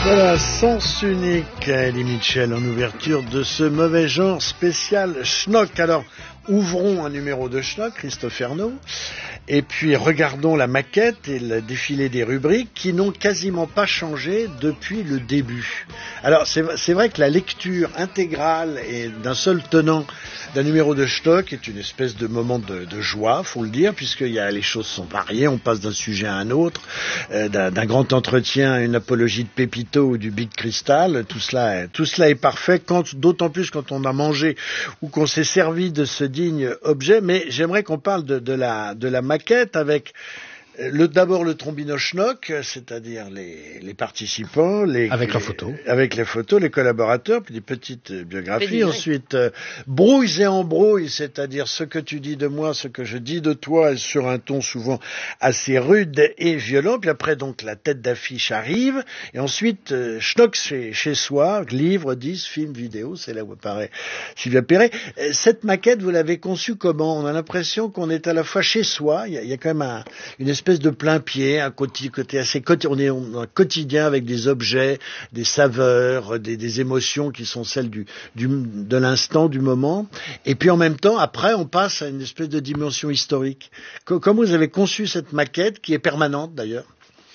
Voilà, Sens unique, Eddie Mitchell, en ouverture de ce mauvais genre spécial Schnock. Alors, ouvrons un numéro de Schnock, Christophe Ernaud, et puis regardons la maquette et le défilé des rubriques qui n'ont quasiment pas changé depuis le début. Alors, c'est vrai que la lecture intégrale et d'un seul tenant d'un numéro de Schnock est une espèce de moment de joie, faut le dire, puisque les choses sont variées, on passe d'un sujet à un autre, d'un grand entretien à une apologie de Pépito ou du Big Crystal, tout cela est parfait, d'autant plus quand on a mangé ou qu'on s'est servi de ce digne objet. Mais j'aimerais qu'on parle de la maquette avec d'abord le trombino Schnock, c'est-à-dire les participants, avec leurs photos, avec les photos, les collaborateurs, puis des petites biographies. Ensuite, brouilles et embrouilles, c'est-à-dire ce que tu dis de moi, ce que je dis de toi, sur un ton souvent assez rude et violent. Puis après, donc, la tête d'affiche arrive. Et ensuite, Schnock chez soi, livres, disques, films, vidéos, c'est là où apparaît Sylvia Perret. Cette maquette, vous l'avez conçue comment? On a l'impression qu'on est à la fois chez soi, il y a quand même une espèce de plein pied, un côté assez on est dans un quotidien avec des objets, des saveurs, des émotions qui sont celles de l'instant, du moment. Et puis en même temps, après, on passe à une espèce de dimension historique. Comment vous avez conçu cette maquette, qui est permanente d'ailleurs?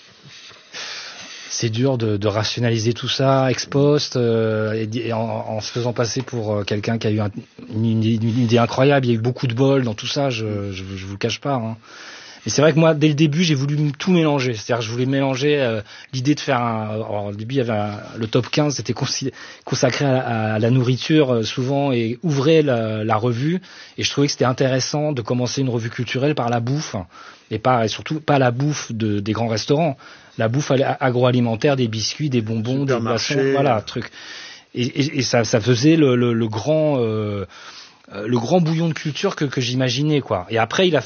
C'est dur de rationaliser tout ça ex post, et en se faisant passer pour quelqu'un qui a eu une idée incroyable. Il y a eu beaucoup de bol dans tout ça, je vous le cache pas, hein. Mais c'est vrai que moi, dès le début, j'ai voulu tout mélanger. C'est-à-dire que je voulais mélanger l'idée de faire alors, au début, il y avait le top 15, c'était consacré à la nourriture souvent, et ouvrait la revue. Et je trouvais que c'était intéressant de commencer une revue culturelle par la bouffe, et surtout pas la bouffe des grands restaurants, la bouffe agroalimentaire, des biscuits, des bonbons, des boissons, voilà, truc. Et ça faisait le grand bouillon de culture que j'imaginais, quoi. Et après, il a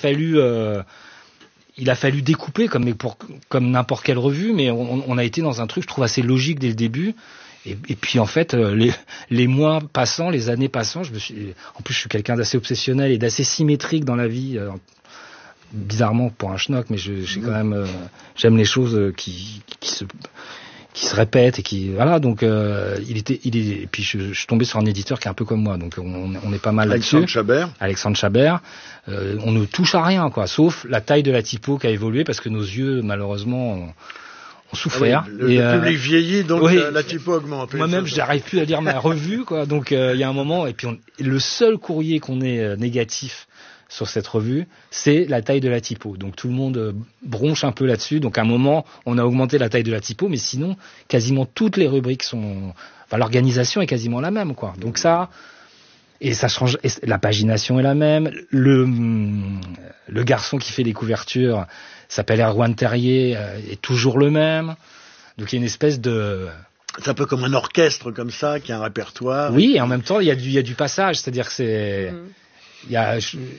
fallu découper comme n'importe quelle revue, mais on a été dans un truc, je trouve, assez logique dès le début. Et puis en fait, les mois passant, les années passant, en plus je suis quelqu'un d'assez obsessionnel et d'assez symétrique dans la vie, bizarrement pour un schnock, mais j'aime les choses qui se répètent et qui voilà, donc et puis je suis tombé sur un éditeur qui est un peu comme moi, donc on est pas mal là-dessus. Alexandre Chabert. On ne touche à rien, quoi, sauf la taille de la typo qui a évolué parce que nos yeux malheureusement ont souffert. Ah oui, le public vieillit, donc oui, la typo augmente. Moi-même, je n'arrive plus à lire ma revue, quoi. Donc il y a un moment, et puis le seul courrier qu'on ait négatif sur cette revue, c'est la taille de la typo. Donc tout le monde bronche un peu là-dessus. Donc à un moment, on a augmenté la taille de la typo, mais sinon, quasiment toutes les rubriques l'organisation est quasiment la même, quoi. Donc ça change. Et la pagination est la même. Le garçon qui fait les couvertures s'appelle Erwan Terrier, est toujours le même. Donc il y a une espèce de... C'est un peu comme un orchestre comme ça, qui a un répertoire. Oui, et en même temps, il y a du passage, c'est-à-dire que c'est... Il y a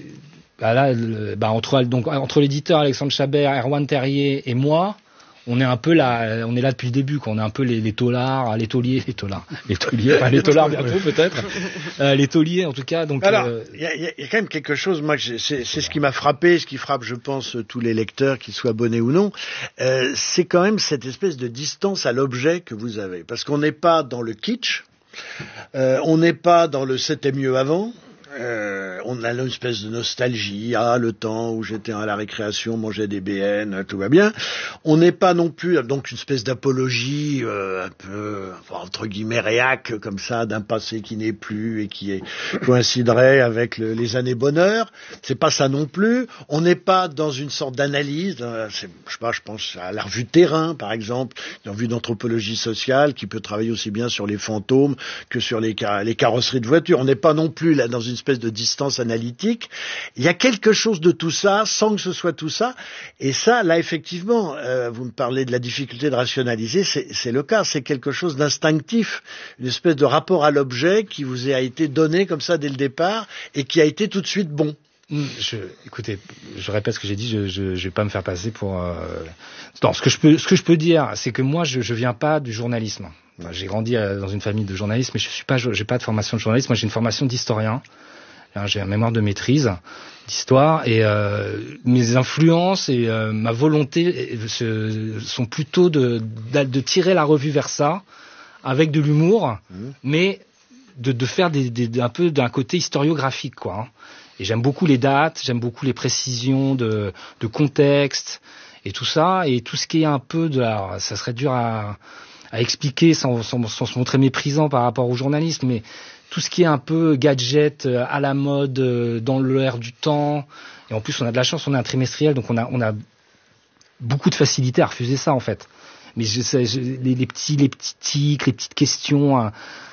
entre l'éditeur Alexandre Chabert, Erwan Terrier et moi, on est un peu là, on est là depuis le début, quoi. On est un peu les taulards, les tauliers, enfin les taulards bientôt peut-être, les tauliers en tout cas. Donc alors, il y a quand même quelque chose, moi, c'est ce qui m'a frappé, ce qui frappe, je pense, tous les lecteurs, qu'ils soient abonnés ou non, c'est quand même cette espèce de distance à l'objet que vous avez, parce qu'on n'est pas dans le kitsch, on n'est pas dans le c'était mieux avant. On a une espèce de nostalgie, le temps où j'étais à la récréation, mangeais des BN, tout va bien. On n'est pas non plus, donc, une espèce d'apologie un peu, entre guillemets, réac, comme ça, d'un passé qui n'est plus et qui coïnciderait avec les années bonheur. C'est pas ça non plus. On n'est pas dans une sorte d'analyse, je pense à la revue Terrain, par exemple, une revue d'anthropologie sociale qui peut travailler aussi bien sur les fantômes que sur les carrosseries de voitures. On n'est pas non plus là dans une espèce de distance analytique. Il y a quelque chose de tout ça, sans que ce soit tout ça. Et ça, là, effectivement, vous me parlez de la difficulté de rationaliser, c'est le cas. C'est quelque chose d'instinctif, une espèce de rapport à l'objet qui vous a été donné comme ça dès le départ et qui a été tout de suite bon. Écoutez, je répète ce que j'ai dit, je vais pas me faire passer pour... Non, ce que je peux dire, c'est que moi, je viens pas du journalisme. J'ai grandi dans une famille de journalistes, mais j'ai pas de formation de journaliste. Moi, j'ai une formation d'historien. J'ai un mémoire de maîtrise d'histoire et mes influences et ma volonté sont plutôt de tirer la revue vers ça avec de l'humour, mais de faire un peu d'un côté historiographique, quoi. Hein. Et j'aime beaucoup les dates, j'aime beaucoup les précisions de contexte et tout ça, et tout ce qui est un peu ça serait dur à expliquer sans se montrer méprisant par rapport aux journalistes, mais tout ce qui est un peu gadget à la mode dans l'air du temps. Et en plus, on a de la chance, on est un trimestriel, donc on a beaucoup de facilité à refuser ça, en fait. Mais les petits tics, les petites questions